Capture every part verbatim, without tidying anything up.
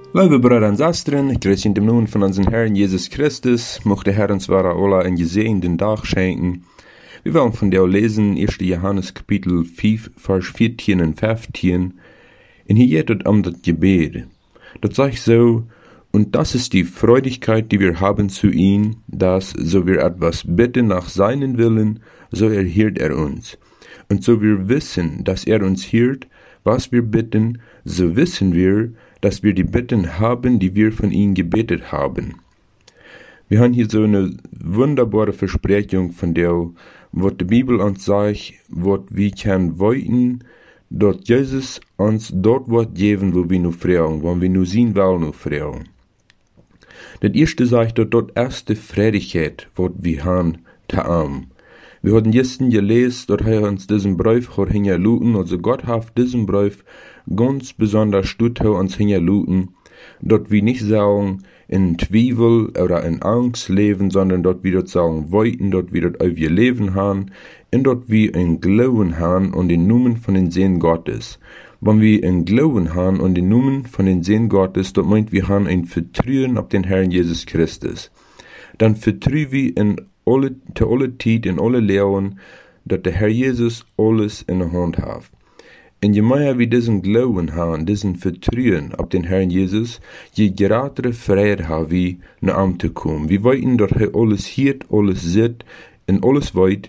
Liebe Brüder und Schwestern, ich grüße in dem Namen von unserem Herrn Jesus Christus, mochte Herr uns wahre alle einen gesegneten Tag schenken. Wir wollen von der lesen, erster Johannes Kapitel fünf, Vers vierzehn und fünfzehn. Und hier geht es um das Gebet. Das sagt so, und das ist die Freudigkeit, die wir haben zu ihm, dass, so wir etwas bitten nach seinen Willen, so erhört er uns. Und so wir wissen, dass er uns hört, was wir bitten, so wissen wir, dass wir die Bitten haben, die wir von ihm gebetet haben. Wir haben hier so eine wunderbare Versprechung von der, was die Bibel uns sagt, was wir können wollen, dass Jesus uns dort wird geben, wo wir nur fragen, wo wir nur sehen wollen, nur fragen. Das erste sagt, dass dort erste Freudigkeit, was wir haben, zu haben. Wir hatten gestern gelesen, dass er uns diesen Brief hat hingeluten, also Gott hat diesen Brief ganz besonders stut uns hingeluten, dass wir nicht sagen, in Zweifel oder in Angst leben, sondern dass wir dort sagen wollten, dass wir dort auf ihr Leben haben, und dass wir in Glauben haben und den Namen von den Sehen Gottes. Wenn wir in Glauben haben und den Namen von den Sehen Gottes, das meint wir haben ein Vertrauen auf den Herrn Jesus Christus. Dann vertrauen wir in alle, zu aller Zeit, in alle Lehren, dass der Herr Jesus alles in der Hand hat. Und je mehr wir diesen Glauben haben, diesen Vertrauen auf den Herrn Jesus, je geradere Freiheit haben wir, nach ihm zu kommen. Wir wollen, dass er alles hört, alles sieht und alles weiß.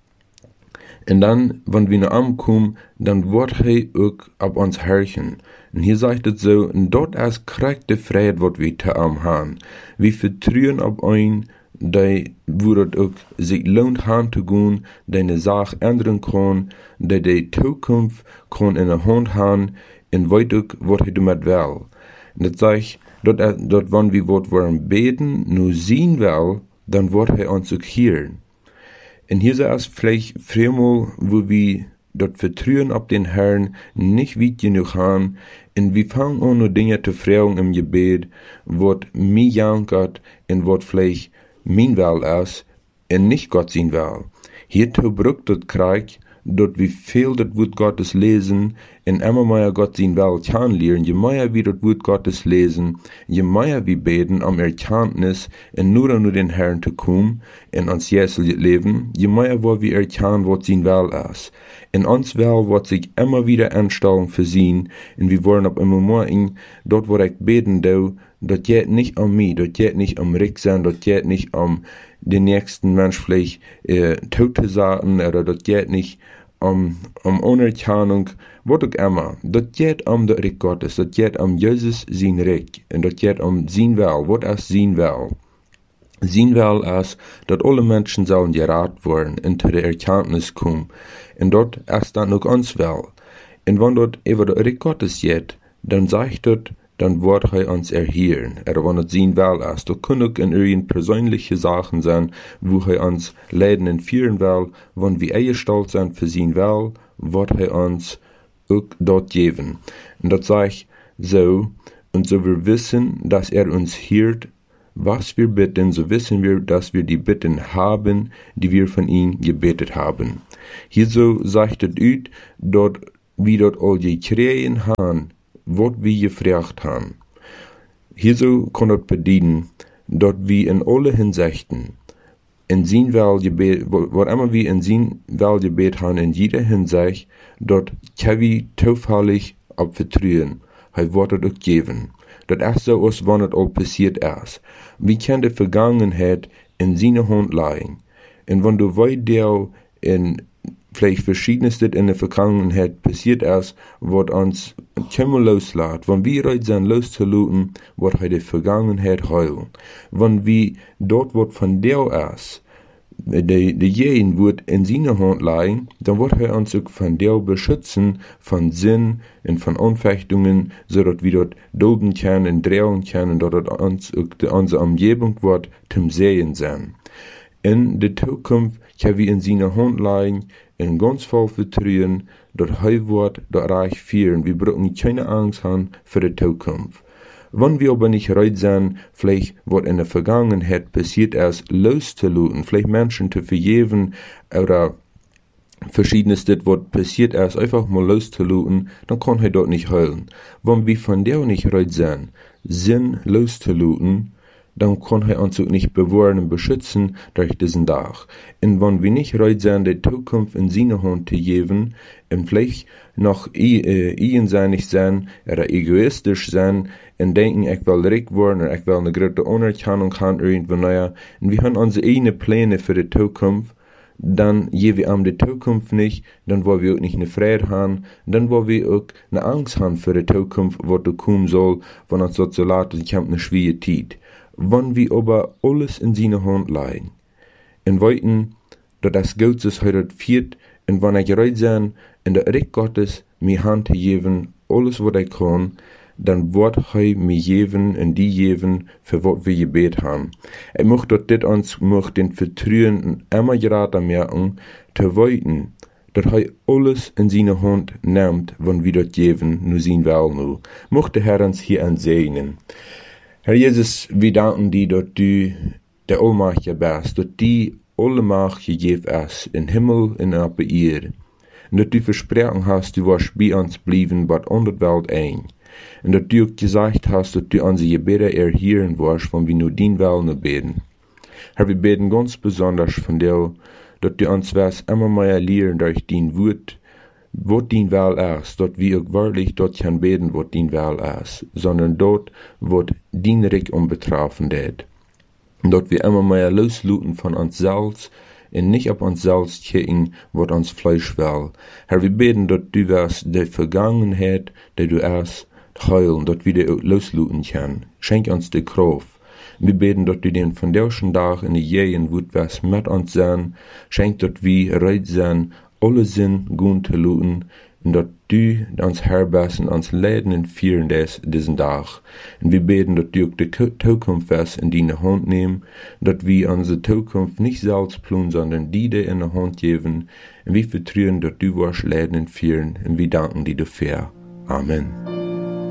Und dann, wenn wir nach ihm kommen, dann wird er auch auf uns herrschen. Und hier sagt es so, und dort ist kriegt die Freiheit, was wir zu ihm haben. Wir vertrauen auf ihn, der, wo es auch sich lohnt, heimzugehen, der eine Sache ändern kann, der die Zukunft kann in der Hand haben, und weiß auch, was er damit will. Und das sage ich, dort, dort, wenn wir was wollen beten, nur sehen will, dann wird er uns auch hören. Und hier ist es vielleicht viermal, wo wir dort Vertrauen auf den Herrn nicht weit genug haben, und wir fangen an, nur Dinge zu fragen im Gebet, was mir jankert, und was vielleicht mein Will ist, und nicht Gott sein Will. Hierzu braucht das Krieg, dass wir viel das Wort Gottes lesen, und immer mehr Gott sein Will kennenlernen. Je mehr wir das Wort Gottes lesen, je mehr wir beten um Erkenntnis, und nur an den Herrn zu kommen, in uns jährliches Leben, je mehr wo wir erkennen, was sein Will ist. In uns Will wird sich immer wieder einstellen für sie, und wir wollen ab immer morgen, dort wo ich beten do, das geht nicht um mich, das geht nicht um Rick sein, das geht nicht um den nächsten Mensch vielleicht äh, tot zu sagen, oder das geht nicht um, um Unerkennung, was auch immer. Das geht um den Rick Gottes, das geht um Jesus sein Rick, und das geht um sein Will, was ist sein Will. Sein Will ist, dass alle Menschen sollen gerat werden, und zu der Erkenntnis kommen, und dort ist dann auch uns Will. Und wenn dort über den Rick Gottes geht, dann sagt dort, dann wird er uns erhören. Er wenn es sein Will ist. Das können auch in irgend persönliche Sachen sein, wo er uns leiden und führen will. Wenn wir eingestellt sind für sein Will, wird er uns auch dort geben. Und das sage ich so, und so wir wissen, dass er uns hört, was wir bitten, so wissen wir, dass wir die Bitten haben, die wir von ihm gebetet haben. Hier so sagt es ut, dort wir dort all gekriegen haben, was wir gefragt haben. Hierso kann es bedienen, dass wir in alle Hinsichten, in sein Wahlgebet, wo immer wir in sein Wahlgebet haben, in jeder Hinsicht, dort können wir zufällig auf Vertrauen, er wird es auch geben. Das ist so, als wenn es all passiert ist. Wir können die Vergangenheit in seine Hand legen. Und wenn du weißt, der in vielleicht Verschiedenes in der Vergangenheit passiert ist, was uns immer loslässt. Wenn wir bereit sind, loszulassen, wird er die Vergangenheit heilen. Wenn wir dort, was von der ist, die, die jeden wird in seine Hand legen, dann wird er uns auch von der beschützen, von Sinn und von Anfechtungen, so dass wir dort dulden können und drehen können, und dass uns auch unsere Umgebung wird zum Sehen sein. In der Zukunft können wir in seine Hand legen, in ganz voll Vertrauen, dass er wird das Reich führen. Wir brauchen keine Angst haben für die Zukunft. Wenn wir aber nicht bereit sind, vielleicht was in der Vergangenheit passiert ist, loszulassen, vielleicht Menschen zu vergeben oder Verschiedenes dit, was passiert ist, einfach mal loszuluten, dann kann er dort nicht heulen. Wenn wir von der nicht reut sein, Sinn loszuluten, dann kann er uns auch nicht bewahren und beschützen durch diesen Tag. Und wenn wir nicht reut sein, die Zukunft in seine Hand zu geben, und vielleicht noch einseitig sein, oder egoistisch sein, und denken, ich will reich werden, oder ich will eine große Anerkennung haben, irgendwo naja, und wir haben unsere eigenen Pläne für die Zukunft, dann gehen wir an die Zukunft nicht, dann wollen wir auch nicht eine Freude haben, dann wollen wir auch eine Angst haben für die Zukunft, was da kommen soll, wenn uns dort so laut ist, ich habe eine schwere Zeit. Wenn wir aber alles in seine Hand legen, und wollten, dass das Gottes heute führt, und wenn ich bereit sein, in der Recht Gottes mir Hand zu geben, alles was ich kann, dann wird er mir geben und die geben, für was wir gebet haben. Ich möchte, dass dit uns möchte den Vertrauen immer gerade merken, zu wollten, dass er alles in seine Hand nimmt, wenn wir das geben, nur sein will nu. Möchte Herr uns hier ansegnen. Herr Jesus, wir danken dir, dass du der Allmächtige bist, dass du alle Macht gegeben hast, in Himmel und auf der Erde. Und dass du versprochen hast, du wirst bei uns bleiben, bis an der Welt ein. Und dass du auch gesagt hast, dass du unsere Gebete erhören wirst, wenn wir nur dein Willen beten. Herr, wir beten ganz besonders von dir, dass du uns wirst immer mehr lehren durch dein Wort, was dein Will ist, dass wir auch wirklich dort können beten, was dein Will ist, sondern dort, was dein Reich betroffen hat. Und dass wir immer mehr losluten von uns selbst und nicht auf uns selbst kicken, was uns Fleisch will. Herr, wir beten, dass du wirst die Vergangenheit, die du hast, heilen, dass wir die auch losluten können. Schenk uns die Kraft. Wir beten, dass du den von der Tag in die Jähen wird was mit uns sein. Schenk, dass wir bereit sein, alle Sinn gut zu luten, und dass du uns Herr bist und uns leiden und führen des, diesen Tag. Und wir beten, dass du auch die Zukunft was in deine Hand nehmen, dass wir unsere Zukunft nicht selbst planen, sondern die dir in der Hand geben. Und wir vertrauen, dass du wirst leiden und führen, und wir danken dir dafür. Amen.